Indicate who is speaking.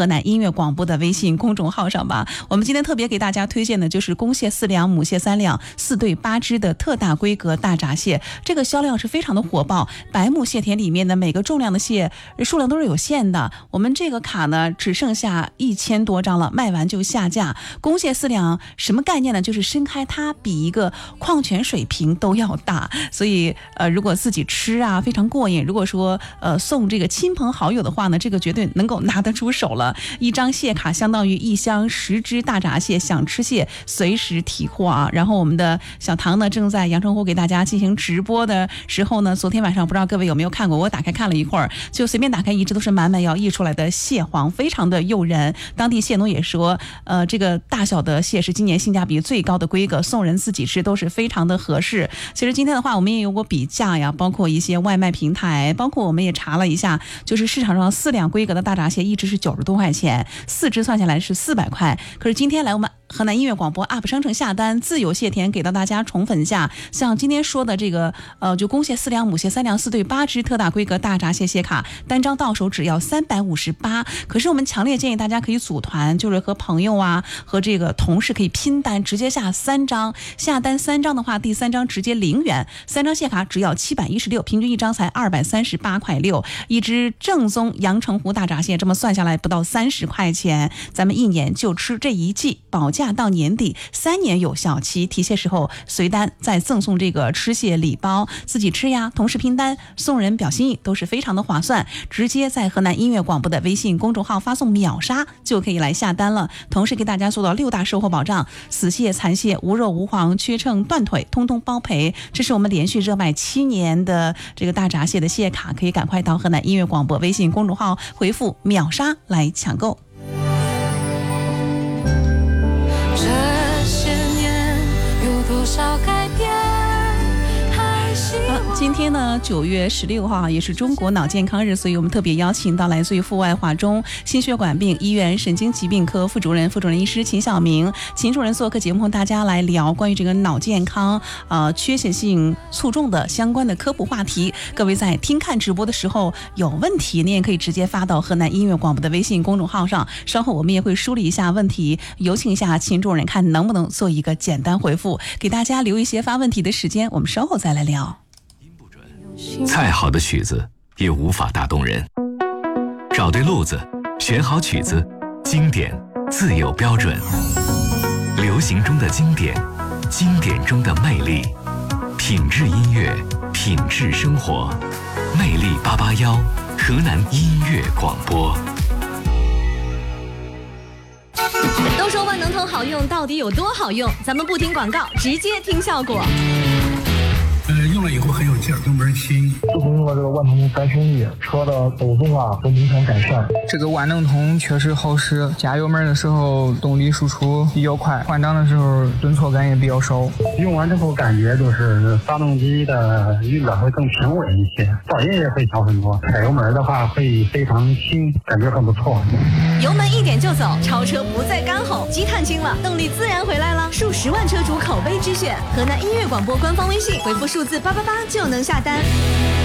Speaker 1: 河南音乐广播的微信公众号上吧。我们今天特别给大家推荐的就是公蟹4两，母蟹3两，4对8只的特大规格大闸蟹，这个销量是非常的火爆。白木蟹田里面的每个重量的蟹数量都是有限的，我们这个卡呢只剩下1000多张了，卖完就下架。公蟹4两什么概念呢？就是伸开它比一个矿泉水瓶都要大，所以如果自己吃啊非常过瘾，如果说送这个亲朋好友的话呢，这个绝对能够拿得出手了。一张蟹卡相当于1箱10只大闸蟹，想吃蟹随时提货啊。然后我们的小唐呢正在阳澄湖给大家进行直播的时候呢，昨天晚上不知道各位有没有看过，我打开看了一会儿，就随便打开一直都是满满要溢出来的蟹黄，非常的诱人。当地蟹农也说这个大小的蟹是今年性价比最高的规格，送人自己吃都是非常的合适。其实今天的话我们也有过比价呀，包括一些外卖平台，包括我们也查了一下，就是市场上4两规格的大闸蟹一只是90多块钱，4只算下来是400块。可是今天来我们河南音乐广播 App 商城下单，自有蟹田给到大家宠粉价，像今天说的这个就公蟹4两，母蟹3两，4对8只特大规格大闸蟹蟹卡，单张到手只要358。可是我们强烈建议大家可以组团，就是和朋友啊和这个同事可以拼单，直接下3张，下单3张的话，第3张直接0元，3张蟹卡只要716，平均一张才238块6，一只正宗阳澄湖大闸蟹，这么算下来不到30块钱，咱们1年就吃这一季，保价到年底，3年有效期，提蟹时候随单再赠送这个吃蟹礼包，自己吃呀，同时拼单送人表心意，都是非常的划算。直接在河南音乐广播的微信公众号发送秒杀就可以来下单了，同时给大家做到6大售后保障，死蟹、残蟹、无肉无黄、缺秤、断腿通通包赔。这是我们连续热卖7年的这个大闸蟹的蟹卡，可以赶快到河南音乐广播微信公众号回复秒杀来抢购。
Speaker 2: 多少改变？
Speaker 1: 今天呢9月16号也是中国脑健康日，所以我们特别邀请到来自于阜外华中心血管病医院神经疾病科副主任医师秦晓明，秦主任做客节目，和大家来聊关于这个脑健康缺血性卒中的相关的科普话题。各位在听看直播的时候有问题，你也可以直接发到河南音乐广播的微信公众号上，稍后我们也会梳理一下问题，有请一下秦主任看能不能做一个简单回复，给大家留一些发问题的时间，我们稍后再来聊。
Speaker 3: 再好的曲子也无法打动人，找对路子，选好曲子，经典自有标准。流行中的经典，经典中的魅力，品质音乐，品质生活。魅力881，河南音乐广播。
Speaker 2: 都说万能通好用，到底有多好用？咱们不听广告，直接听效果。
Speaker 4: 用了以后很有劲儿，油门轻。
Speaker 5: 自从用了这个万能通3兄弟，车的抖动啊都明显改善。
Speaker 6: 这个万能通确实好使，加油门的时候动力输出比较快，换挡的时候顿挫感也比较少。
Speaker 5: 用完之后感觉就是发动机的运转会更平稳一些，噪音也会小很多。踩油门的话会非常轻，感觉很不错。
Speaker 2: 油门一点就走，超车不再干吼，积碳轻了，动力自然回来了。数10万车主口碑之选，河南音乐广播官方微信回复数字888就能下单。